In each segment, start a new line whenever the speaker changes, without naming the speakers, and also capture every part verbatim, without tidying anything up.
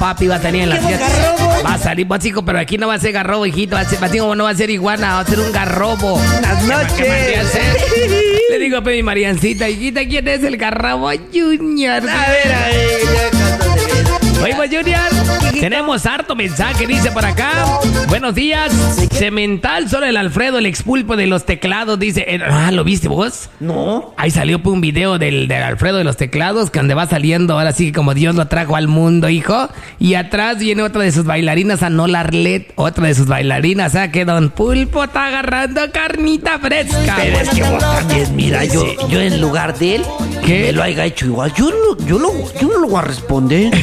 papi, va a salir en las fiestas. Va a salir, pues, chico, pero aquí no va a ser garrobo, hijito. Va a ser, va a ser, no va a ser iguana, va a ser un garrobo.
Buenas noches.
Le digo a mi Mariancita, hijita, ¿quién es el garrobo Junior?
A ver, a ver.
Oímos, Junior. Tenemos harto mensaje, dice por acá. Buenos días. Cemental, solo el Alfredo, el expulpo de los teclados, dice. Eh, ah, ¿lo viste vos?
No.
Ahí salió pues, un video del, del Alfredo de los teclados, que donde va saliendo, ahora sí como Dios lo trajo al mundo, hijo. Y atrás viene otra de sus bailarinas, Anola Arlet, otra de sus bailarinas, ¿sabes? Que Don Pulpo está agarrando carnita fresca.
Pero es que vos también, mira, yo, yo en lugar de él,
¿qué?
Me lo haya hecho igual. Yo, lo, yo, lo, yo no lo voy a responder.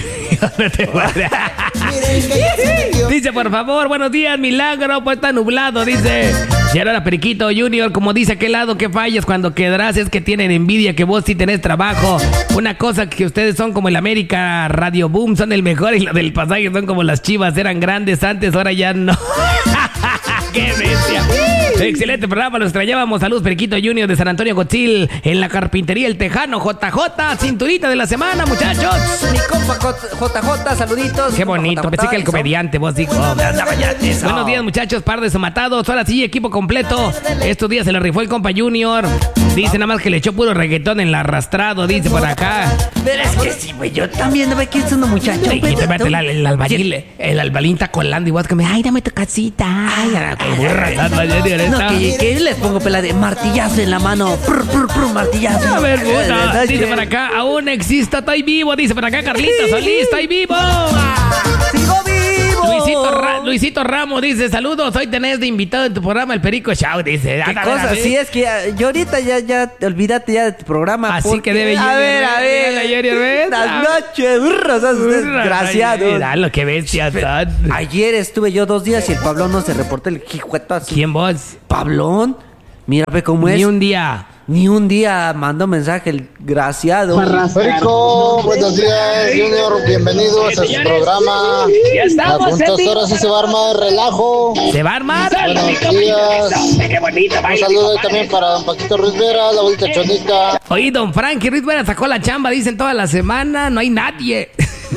Dice, por favor, buenos días, milagro, pues está nublado, dice. Y ahora Periquito Junior, como dice aquel lado que fallas cuando quedarás, es que tienen envidia que vos sí tenés trabajo. Una cosa que ustedes son como el América Radio Boom, son el mejor, y lo del pasaje son como las Chivas, eran grandes antes, ahora ya no. ¡Qué bestia! Excelente programa, lo extrañábamos. Saludos, Periquito Junior de San Antonio Cotzil, en la carpintería El Tejano. J J, cinturita de la semana, muchachos.
Mi compa J J, saluditos.
Qué bonito,
J J,
pensé que el
eso.
comediante, vos dijo.
No, me andaba ya de eso.
Buenos días, muchachos, par de somatados. Ahora sí, equipo completo. Estos días se le rifó el compa Junior. Dice nada más que le echó puro reggaetón en el arrastrado, dice por acá.
Pero es que sí, güey, yo también no me quiero ser un muchacho.
Y te mete el, el albañil, el albañil está colando y vos que me, ay, dame tu casita. Ay, a la burra,
no, que, que les pongo pela de martillazo en la mano. Prr, prr, prr, martillazo.
A ver, puta. Dice por acá, aún existo, estoy vivo. Dice por acá, Carlita Solís, estoy vivo.
¡Sigo vivo!
Luisito, Ra- Luisito Ramos dice, saludos, hoy tenés de invitado en tu programa el Perico Show, dice.
¿Qué cosa? Sí, es que ya, yo ahorita ya, ya, olvídate ya de tu programa.
Así
porque,
que debe
A
Junior,
ver, a ver.
debe Junior, ¿ves?
Las noches, burros, ustedes desgraciados.
Mira lo que bestia son.
Ayer estuve yo dos días y el Pablón no se reportó el hijueto así.
¿Quién vos?
Pablón, mira ve cómo es.
Ni un día.
Ni un día mandó mensaje el graciado.
Perico, buenos días, Junior, bienvenidos a su programa.
Ya estamos,
A puntas horas sí se va a armar el relajo.
¿Se va a armar?
Buenos días. Un saludo ahí también para don Paquito Ruiz Vera, la abuelita Chonita.
Oí, don Frankie Ruiz Vera sacó la chamba, dicen toda la semana, no hay nadie.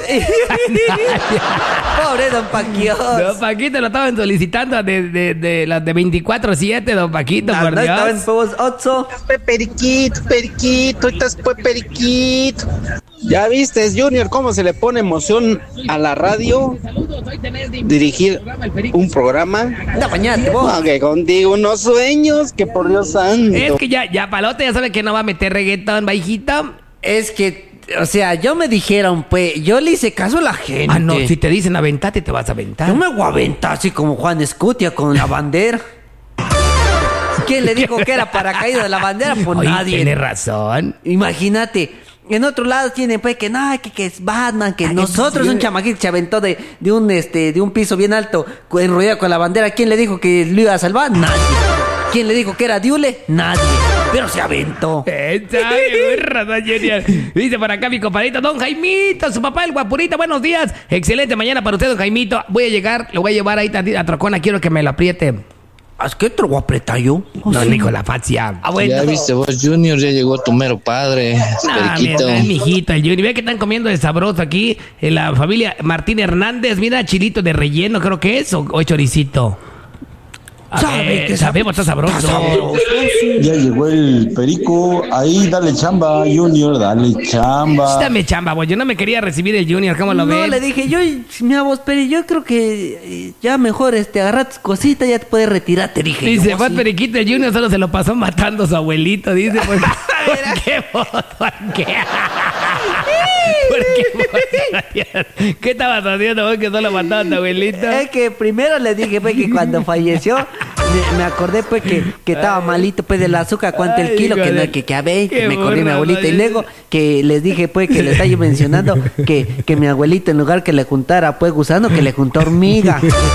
Pobre don Paquios.
Don Paquito lo estaban solicitando de, de, de las de veinticuatro siete, don Paquito, por
No, estaba en
Dios.
Fuegos ocho.
Periquito, periquito, estás pues periquito. ¿Ya viste, Junior, cómo se le pone emoción a la radio? Dirigir un programa.
No, bañate vos.
No, que contigo unos sueños, que por Dios santo.
Es que ya, ya Palote ya sabe que no va a meter reggaetón, bajito.
Es que, o sea, yo me dijeron, pues, yo le hice caso a la gente.
Ah, no, si te dicen aventate, te vas a aventar.
Yo me voy a aventar así como Juan Escutia con la bandera. ¿Quién le dijo que era paracaídas de la bandera? Pues
Oye,
nadie.
tiene razón.
Imagínate. En otro lado tienen pues que no, que, que es Batman, que
Ay,
nosotros,
sí.
un chamaquito se aventó de, de un este de un piso bien alto, enrollado con la bandera. ¿Quién le dijo que lo iba a salvar? Nadie. ¿Quién le dijo que era Diule? Nadie. Pero se aventó.
Esa, qué burra, don Junior. Dice por acá mi compadrito, don Jaimito, su papá, el guapurita, buenos días. Excelente mañana para usted, don Jaimito. Voy a llegar, lo voy a llevar ahí a Trocona, quiero que me lo apriete.
¿Es que te lo voy a apretar yo?
No, le dijo la facia.
Ah, bueno.
Ya viste vos, Junior, ya llegó tu mero padre,
No,
Periquito.
mira, es mi hijito, el Junior. Ve que están comiendo de sabroso aquí en la familia Martín Hernández. Mira, chilito de relleno, creo que es, o, o choricito. A
Sabe
ver,
que
sabemos, está sabroso.
Está sabroso.
Ya llegó el Perico, ahí dale chamba, Junior, dale chamba.
Dame chamba, güey. Yo no me quería recibir el Junior, ¿cómo lo
No,
ves?
le dije yo, mira vos, Peri, yo creo que eh, ya mejor este, agarra tus cositas, ya te puedes retirar, te dije.
Dice,
yo,
fue
sí.
Periquito, el Junior solo se lo pasó matando a su abuelito, dice. ¿Por, ¿por qué vos? ¿Por qué? ¿Por qué vos? ¿Qué estabas haciendo vos que solo mataba a tu abuelito?
Es que primero le dije pues que cuando falleció me, me acordé pues que, que estaba malito pues del azúcar, cuánto el
Ay,
kilo, que,
joder.
no, que, que a ver,
Qué
que me acordé de mi
burra,
abuelita. Y
¿no?
luego que les dije pues que le estaba yo mencionando que, que mi abuelita en lugar que le juntara pues gusano, que le juntó hormiga.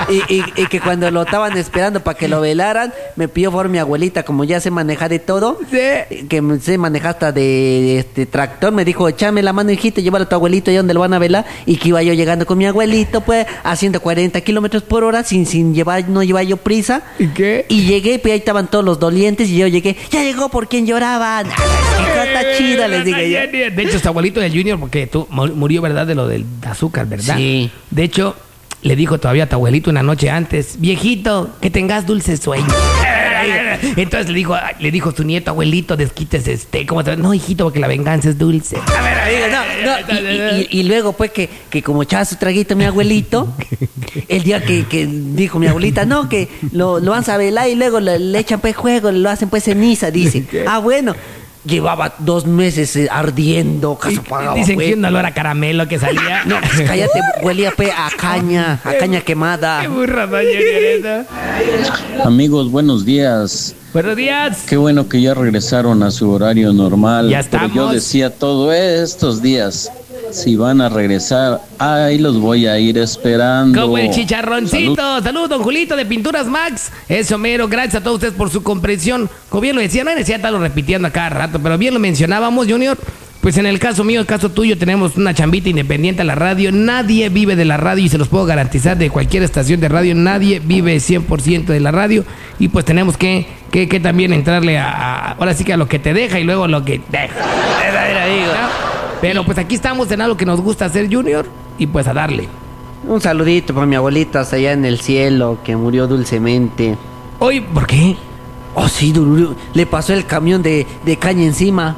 y, y, y que cuando lo estaban esperando para que lo velaran, me pidió por mi abuelita, como ya sé manejar de todo,
Sí.
que me sé manejar hasta de, de este tractor, me dijo, échame la mano, hijito, llévalo a tu abuelito allá donde lo van a velar, y que iba yo llegando con mi abuelito, pues, a ciento cuarenta kilómetros por hora, sin, sin llevar, no llevar yo prisa.
¿Y qué?
Y llegué, pues ahí estaban todos los dolientes, y yo llegué, ya llegó por quien lloraban. ¡Qué cosa chida! Les dije yo.
De hecho, su abuelito del Junior, porque tú mu- murió, ¿verdad? De lo del azúcar, ¿verdad?
Sí.
De hecho, le dijo todavía a tu abuelito una noche antes, viejito, que tengas dulces sueños. Entonces le dijo, le dijo su nieto, abuelito, desquites este, ¿cómo te... No, hijito, porque la venganza es dulce.
A ver, amigo, no, no. Y, y- y luego, pues, que, que como echaba su traguito mi abuelito, el día que, que dijo mi abuelita, no, que lo, lo van a velar y luego le, le echan pues juego, lo hacen pues ceniza, dice. Ah, bueno. Llevaba dos meses eh, ardiendo,
Y-
caso pagado,
Dicen
pues.
que un olor a caramelo que salía.
No, pues, cállate, huelía pues, a caña, a caña quemada.
Qué burra, no, Junior, eso.
Amigos, buenos días.
Buenos días.
Qué bueno que ya regresaron a su horario normal.
Ya
Pero yo
estamos.
decía todo estos días, si van a regresar, ahí los voy a ir esperando.
Como el chicharroncito. Salud, don Julito de Pinturas Max. Eso mero, gracias a todos ustedes por su comprensión. Como bien lo decía, no hay necesidad de estarlo repitiendo a cada rato, pero bien lo mencionábamos, Junior. Pues en el caso mío, el caso tuyo, tenemos una chambita independiente a la radio. Nadie vive de la radio y se los puedo garantizar de cualquier estación de radio. Nadie vive cien por ciento de la radio. Y pues tenemos que, que, que también entrarle a, a- ahora sí que a lo que te deja y luego lo que deja. ¿No? Pero pues aquí estamos en algo que nos gusta hacer, Junior, y pues a darle.
Un saludito para mi abuelita hasta allá en el cielo, que murió dulcemente.
Hoy, ¿por qué?
Oh, sí, Dururu, le pasó el camión de, de caña encima.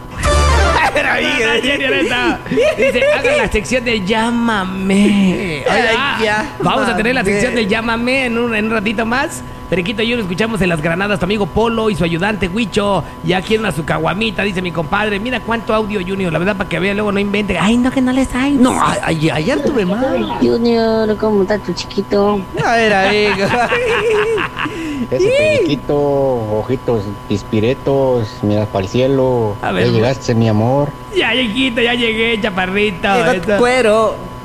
Dice, hagan la sección de Llámame. Oiga,
Ay, ya,
vamos a tener la
mame.
sección de Llámame en un, en un ratito más. Periquito y yo lo escuchamos en Las Granadas, tu amigo Polo y su ayudante Huicho. Ya quieren a su caguamita, dice mi compadre. Mira cuánto audio, Junior, la verdad, para que vean, luego no inventen. Ay, no, que no les hay.
No, a- ayer, ayer tuve mal.
Junior, ¿cómo está tu chiquito?
A ver, amigo.
Ese periquito, ojitos pispiretos, miras para el cielo.
A ver,
Ya llegaste, mi amor.
Ya, hijito, ya llegué, chaparrito.
Llegó
Eso.
cuero.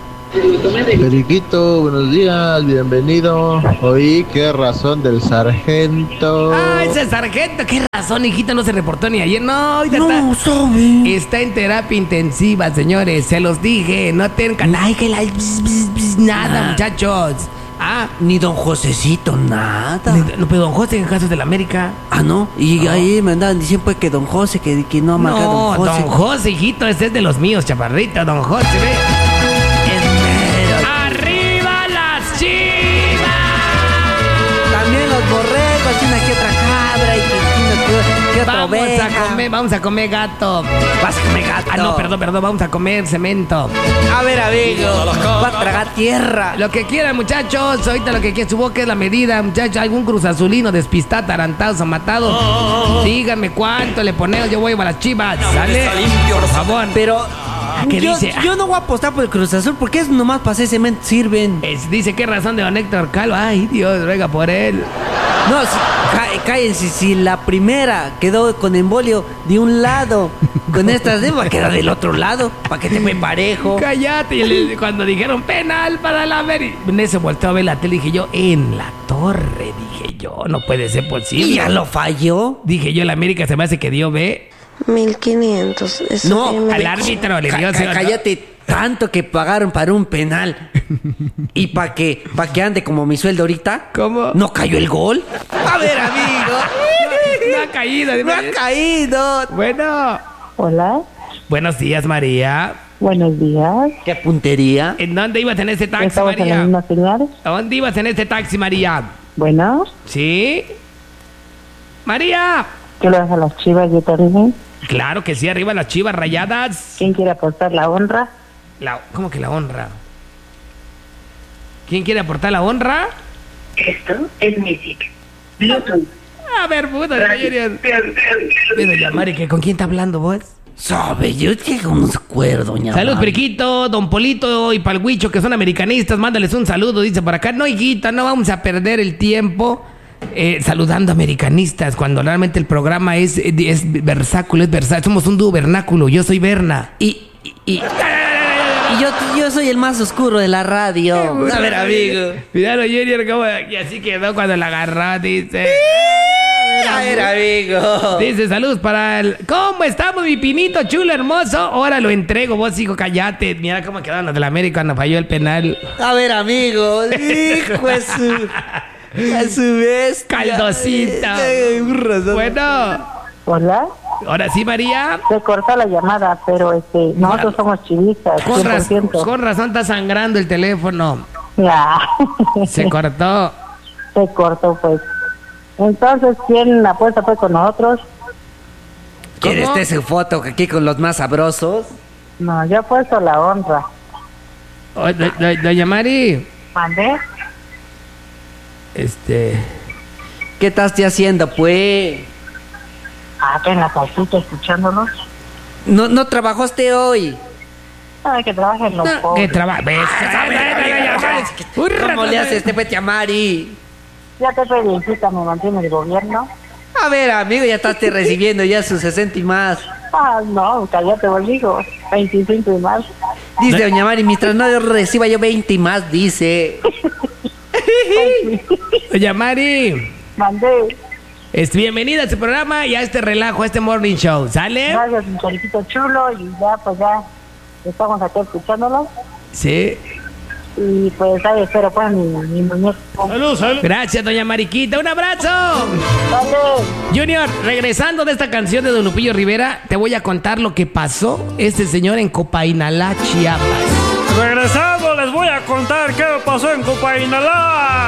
Periquito, buenos días, bienvenido. Oí qué razón del sargento.
Ah, ese sargento, qué razón, hijito, no se reportó ni ayer. No, ahorita
No,
está,
sabe.
está en terapia intensiva, señores. Se los dije, no tengan. Ay, que la. bzz, bzz, bzz, nada,
Nah.
muchachos. Ah,
Ni don Josecito, nada.
no, pero don José en casos de la América.
Ah, no. Y ahí me andaban diciendo pues que don José, que, que no amarga
No,
don José.
don José, hijito, ese es de los míos, chaparrito, don José, ve.
Es mero.
¡Arriba las chivas!
También los borregos, una que otra cabra y que, que, que otra
Vamos
oveja.
a comer, vamos a comer gato.
Vas a comer gato.
Ah, no, perdón, perdón, vamos a comer cemento.
A ver, amigo. Va a tragar tierra.
Lo que quieran, muchachos. Ahorita lo que quiera, su boca es la medida, muchachos. Algún cruzazulino despistado, tarantado, matado. Díganme cuánto le ponemos. Yo voy a las chivas. ¿Sale? Por favor.
Pero
¿Qué
yo,
dice?
yo no voy a apostar por el Cruz Azul porque es nomás para ese cemento sirven.
Es- dice, ¿qué razón de don Héctor Calvo? Ay, Dios, ruega por él.
No, si, ca- cállense, si la primera quedó con embolio de un lado, con estas de va a quedar del otro lado, para que te fue parejo.
Cállate. Y le- cuando dijeron penal para la América, en ese volteó a ver la tele, dije yo, en la torre, dije yo, no puede ser posible.
Y ya lo falló.
Dije yo, el América se me hace que dio B.
mil quinientos. Eso
No,
que me-
Al árbitro le
Ca-
dio.
ca-
¿sí o no?
cállate, tanto que pagaron para un penal. Y para que, pa que ande como mi sueldo ahorita.
¿Cómo?
¿No cayó el gol? A ver, amigo.
No ha caído.
No ha caído.
Bueno.
Hola,
Buenos días, María.
buenos días.
Qué puntería.
¿En dónde ibas en este taxi,
Estamos en la
María?
misma señal.
¿A dónde ibas en este taxi, María?
Bueno,
¿Sí? María.
¿qué le vas a las chivas? Yo también.
Claro que sí, arriba las chivas rayadas.
¿Quién quiere apostar la honra?
La, ¿Cómo que la honra? ¿Quién quiere aportar la honra?
Esto es Music. Bluetooth.
A ver, puta, Pero ya, Mari, ¿que ¿con quién está hablando vos?
Sabe, yo que no se acuerdo, doña
Salud,
Mari.
Periquito, Don Polito y Palguicho, que son americanistas. Mándales un saludo, dice por acá. No, hijita, no vamos a perder el tiempo eh, saludando americanistas cuando realmente el programa es, es versáculo, es versátil. Somos un dúo vernáculo. Yo soy Berna.
Y, y, y- Y yo, yo soy el más oscuro de la radio. A ver, amigo.
Cuidado, Junior, cómo... Y así quedó cuando la agarró, dice.
A ver, amigo.
Dice, saludos para el... ¿Cómo estamos, mi pinito chulo, hermoso? Ahora lo entrego, vos, hijo, callate. Mira cómo quedaron los de la América cuando falló el penal.
A ver, amigo. Hijo de su... A su vez.
Caldosita. Bueno.
Hola.
Ahora sí, María.
Se corta la llamada, pero este, nosotros somos chivistas.
Con, raz con razón está sangrando el teléfono.
Ya.
Se cortó.
Se cortó, pues. Entonces, ¿quién apuesta pues con nosotros?
¿Quieres este su foto aquí con los más sabrosos?
No, yo he puesto la honra.
Oh, do, do, doña Mari.
¿Mandé?
Este...
¿Qué estás haciendo, pues?
Ah, que en la casita escuchándonos.
No, no trabajaste hoy.
Ay, que trabajen los
no,
pobres.
Que trabaje.
¿Cómo le haces este pete a Mari?
Ya te felicita, me mantiene el gobierno.
A ver, amigo, ya estás recibiendo ya sus sesenta y más.
Ah, no, cállate, bolillo. veinticinco y más.
Dice doña Mari, mientras no reciba yo veinte y más, dice.
Doña Mari.
Mandé.
Es bienvenida a este programa y a este relajo, a este morning show. ¿Sale?
Gracias, mi choricito chulo. Y ya, pues ya estamos aquí escuchándolo.
Sí.
Y pues ahí espero pues mi, mi muñeco.
Salud, salud. Gracias, doña Mariquita. ¡Un abrazo!
Dale.
Junior, regresando de esta canción de Don Lupillo Rivera, te voy a contar lo que pasó este señor en Copainalá, Chiapas.
Regresando les voy a contar qué pasó en Copainalá.